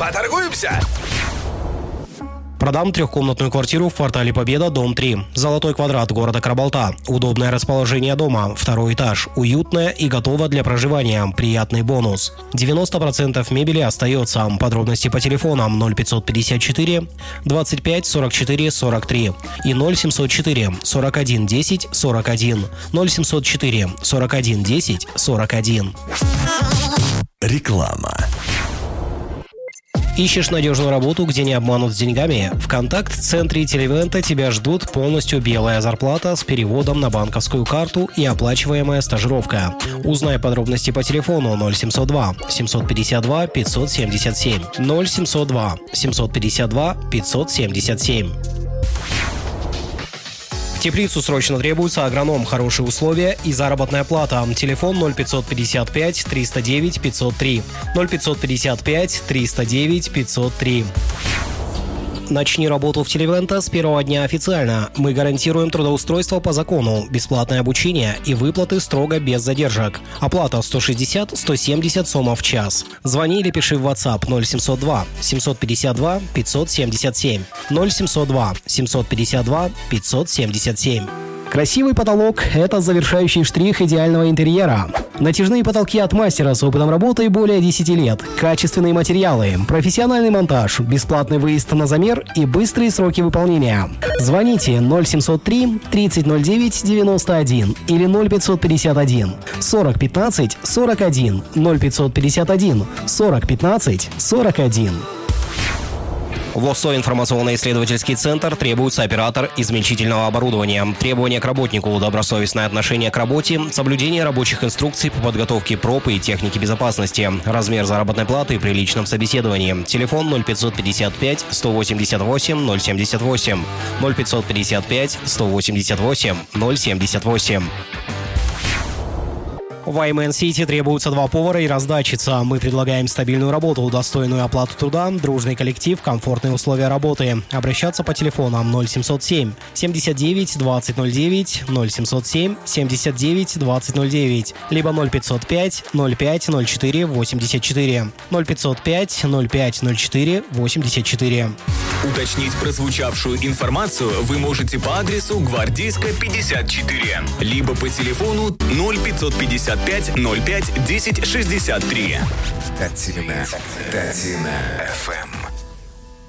Поторгуемся? Продам трехкомнатную квартиру в квартале Победа, дом 3. Золотой квадрат города Карабалта. Удобное расположение дома. Второй этаж. Уютное и готово для проживания. Приятный бонус. 90% мебели остается. Подробности по телефонам 0554 25 44 43 и 0704 41 10 41. 0704 41 10 41. Реклама. Ищешь надежную работу, где не обманут с деньгами? В контакт-центре Телевента тебя ждут полностью белая зарплата с переводом на банковскую карту и оплачиваемая стажировка. Узнай подробности по телефону 0702 752 577 0702 752 577. В теплицу срочно требуется агроном, хорошие условия и заработная плата. Телефон 0555 309 503 0555 309 503. Начни работу в Телевента с первого дня официально. Мы гарантируем трудоустройство по закону, бесплатное обучение и выплаты строго без задержек. Оплата 160-170 сомов в час. Звони или пиши в WhatsApp 0702 752 577 0702 752 577. Красивый потолок – это завершающий штрих идеального интерьера. Натяжные потолки от мастера с опытом работы более 10 лет, качественные материалы, профессиональный монтаж, бесплатный выезд на замер и быстрые сроки выполнения. Звоните 0703 3009 91 или 0551 40 15 41 0551 40 15 41. В ОСО информационно-исследовательский центр требуется оператор измельчительного оборудования. Требования к работнику: добросовестное отношение к работе, соблюдение рабочих инструкций по подготовке проб и техники безопасности, размер заработной платы при личном собеседовании. Телефон 0555 188 078 0555 188 078. В Iman City требуются 2 повара и раздатчица. Мы предлагаем стабильную работу, достойную оплату труда, дружный коллектив, комфортные условия работы. Обращаться по телефонам 0707 79 2009, 0707 79 2009, либо 0505 05 04 84, 0505 05 04 84. Уточнить прозвучавшую информацию вы можете по адресу Гвардейская, 54, либо по телефону 0555 05 10 63. Татина FM.